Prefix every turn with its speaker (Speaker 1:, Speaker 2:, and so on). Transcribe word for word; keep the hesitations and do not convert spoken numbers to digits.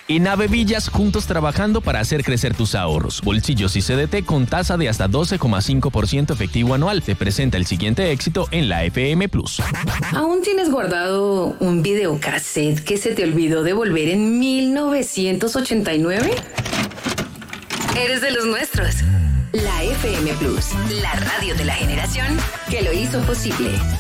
Speaker 1: En Avevillas, juntos trabajando para hacer crecer tus ahorros. Bolsillos y C D T con tasa de hasta doce coma cinco por ciento efectivo anual. Te presenta el siguiente éxito en la F M Plus.
Speaker 2: ¿Aún tienes guardado un videocassette que se te olvidó devolver en mil novecientos ochenta y nueve? Eres de los nuestros. La F M Plus, la radio de la generación que lo hizo posible.